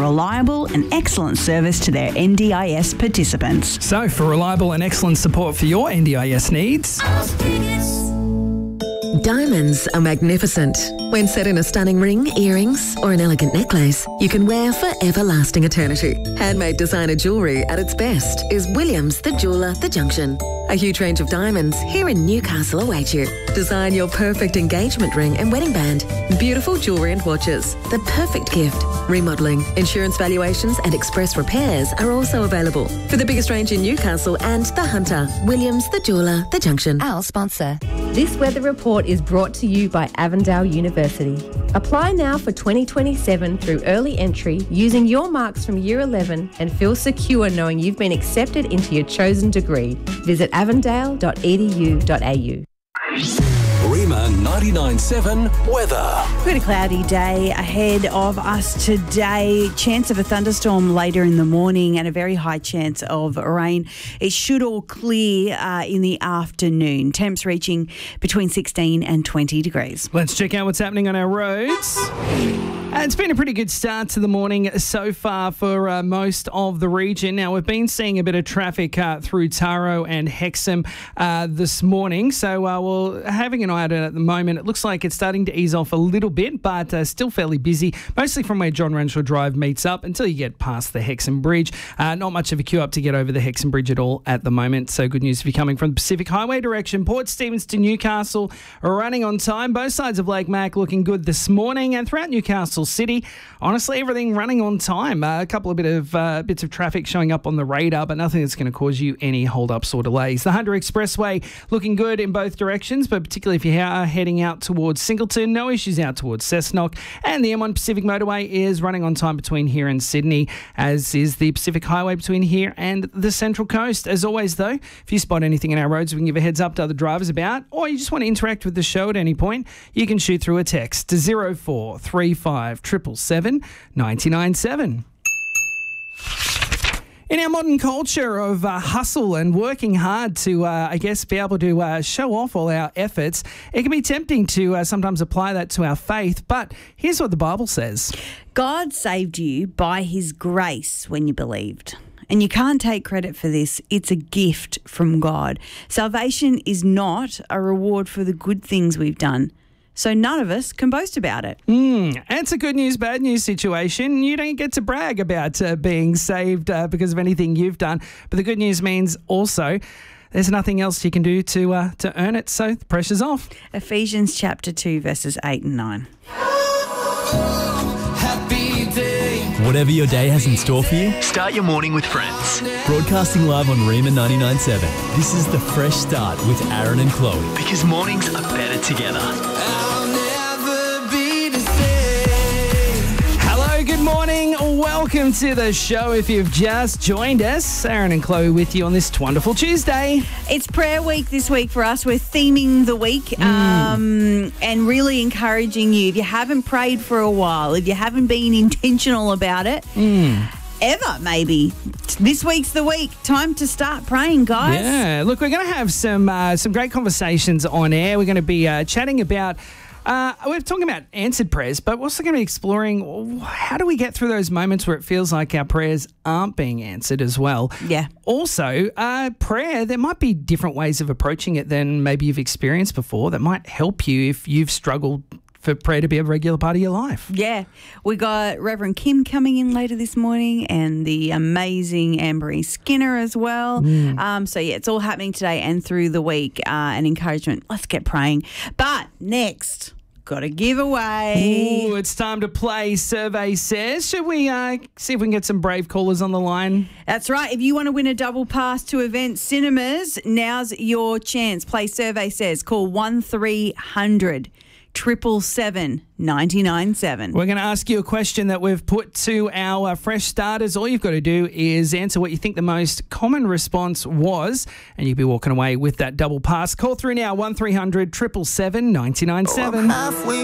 reliable and excellent service to their NDIS participants. So, for reliable and excellent support for your NDIS needs, Diamonds are magnificent. When set in a stunning ring, earrings, or an elegant necklace, you can wear for everlasting eternity. Handmade designer jewellery at its best is Williams the Jeweller, The Junction. A huge range of diamonds here in Newcastle await you. Design your perfect engagement ring and wedding band. Beautiful jewellery and watches. The perfect gift. Remodelling, insurance valuations and express repairs are also available. For the biggest range in Newcastle and The Hunter, Williams the Jeweller, The Junction. Our sponsor. This weather report is brought to you by Avondale University. Apply now for 2027 through early entry using your marks from Year 11 and feel secure knowing you've been accepted into your chosen degree. Visit avondale.edu.au. Rima 99.7 weather. We've got a cloudy day ahead of us today. Chance of a thunderstorm later in the morning and a very high chance of rain. It should all clear in the afternoon. Temps reaching between 16 and 20 degrees. let's check out what's happening on our roads. It's been a pretty good start to the morning so far for most of the region. Now, we've been seeing a bit of traffic through Taro and Hexham this morning. So we're having an eye on it at the moment. It looks like it's starting to ease off a little bit, but still fairly busy, mostly from where John Renshaw Drive meets up until you get past the Hexham Bridge. Not much of a queue up to get over the Hexham Bridge at all at the moment. So good news if you're coming from the Pacific Highway direction. Port Stephens to Newcastle are running on time. Both sides of Lake Mac looking good this morning, and throughout Newcastle City, honestly, everything running on time. A couple of bits of traffic showing up on the radar, but nothing that's going to cause you any hold-ups or delays. The Hunter Expressway looking good in both directions, but particularly if you are heading out towards Singleton, no issues out towards Cessnock. And the M1 Pacific Motorway is running on time between here and Sydney, as is the Pacific Highway between here and the Central Coast. As always, though, if you spot anything in our roads we can give a heads up to other drivers about, or you just want to interact with the show at any point, you can shoot through a text to 0435 777 997. In our modern culture of hustle and working hard to, be able to show off all our efforts, it can be tempting to sometimes apply that to our faith. But here's what the Bible says. God saved you by his grace when you believed. And you can't take credit for this. It's a gift from God. Salvation is not a reward for the good things we've done. So none of us can boast about it. It's a good news, bad news situation. You don't get to brag about being saved because of anything you've done. But the good news means also there's nothing else you can do to earn it. So the pressure's off. Ephesians chapter 2, verses 8 and 9. Whatever your day has in store for you, start your morning with Friends. Broadcasting live on Rima 99.7. This is the Fresh Start with Aaron and Chloe. Because mornings are better together. Hello, good morning. Welcome to the show. If you've just joined us, Aaron and Chloe with you on this wonderful Tuesday. It's prayer week this week for us. We're theming the week and really encouraging you. If you haven't prayed for a while, if you haven't been intentional about it, ever maybe, this week's the week. Time to start praying, guys. Yeah, look, we're going to have some great conversations on air. We're going to be chatting about we're talking about answered prayers, but we're also going to be exploring how do we get through those moments where it feels like our prayers aren't being answered as well. Yeah. Also, prayer, there might be different ways of approaching it than maybe you've experienced before that might help you if you've struggled for prayer to be a regular part of your life. Yeah. We got Reverend Kim coming in later this morning and the amazing Anne-Marie Skinner as well. It's all happening today and through the week. An encouragement. Let's get praying. But next, got a giveaway. Ooh, it's time to play Survey Says. Should we see if we can get some brave callers on the line? That's right. If you want to win a double pass to Event Cinemas, now's your chance. Play Survey Says. Call 1300 777 997. We're going to ask you a question that we've put to our fresh starters. All you've got to do is answer what you think the most common response was, and you'll be walking away with that double pass. Call through now, 1300 777 997.